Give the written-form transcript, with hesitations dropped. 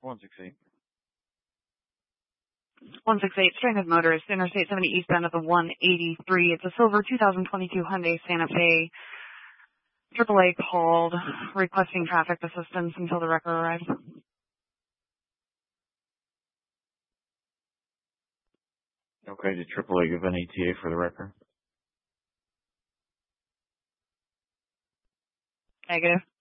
168. 168, stranded motorist, Interstate 70 eastbound at the 183. It's a silver 2022 Hyundai Santa Fe. AAA called requesting traffic assistance until the wrecker arrives. Okay, did AAA give an ETA for the wrecker? Negative.